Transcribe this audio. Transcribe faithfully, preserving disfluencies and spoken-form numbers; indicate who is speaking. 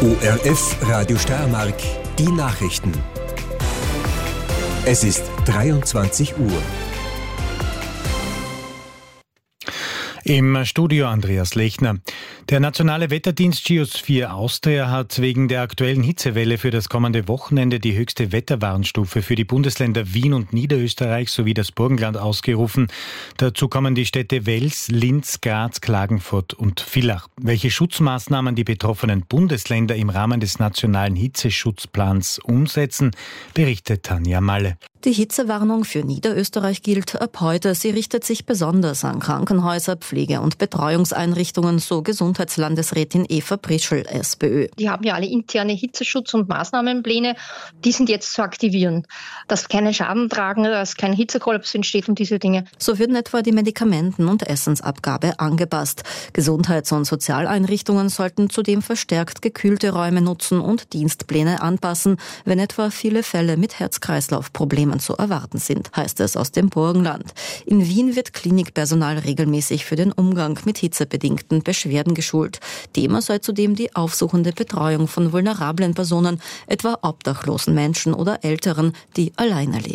Speaker 1: O R F Radio Steiermark, die Nachrichten. Es ist dreiundzwanzig Uhr.
Speaker 2: Im Studio Andreas Lechner. Der nationale Wetterdienst Geosphere Austria hat wegen der aktuellen Hitzewelle für das kommende Wochenende die höchste Wetterwarnstufe für die Bundesländer Wien und Niederösterreich sowie das Burgenland ausgerufen. Dazu kommen die Städte Wels, Linz, Graz, Klagenfurt und Villach. Welche Schutzmaßnahmen die betroffenen Bundesländer im Rahmen des nationalen Hitzeschutzplans umsetzen, berichtet Tanja Malle.
Speaker 3: Die Hitzewarnung für Niederösterreich gilt ab heute. Sie richtet sich besonders an Krankenhäuser, Pflege- und Betreuungseinrichtungen, so Gesundheitslandesrätin Eva Prischl, SPÖ.
Speaker 4: Die haben ja alle interne Hitzeschutz- und Maßnahmenpläne. Die sind jetzt zu aktivieren, dass keine Schaden tragen, dass kein Hitzekollaps entsteht und diese Dinge.
Speaker 3: So werden etwa die Medikamenten- und Essensabgabe angepasst. Gesundheits- und Sozialeinrichtungen sollten zudem verstärkt gekühlte Räume nutzen und Dienstpläne anpassen, wenn etwa viele Fälle mit Herz-Kreislauf-Problemen zu erwarten sind, heißt es aus dem Burgenland. In Wien wird Klinikpersonal regelmäßig für den Umgang mit hitzebedingten Beschwerden geschult. Thema sei zudem die aufsuchende Betreuung von vulnerablen Personen, etwa obdachlosen Menschen oder Älteren, die alleine leben.